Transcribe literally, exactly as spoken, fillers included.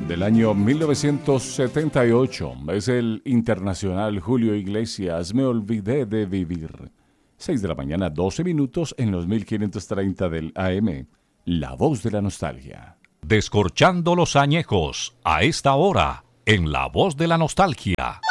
del año mil novecientos setenta y ocho. Es el internacional Julio Iglesias, Me olvidé de vivir. seis de la mañana, doce minutos en los mil quinientos treinta del A M. La voz de la nostalgia. Descorchando los añejos a esta hora en La Voz de la Nostalgia.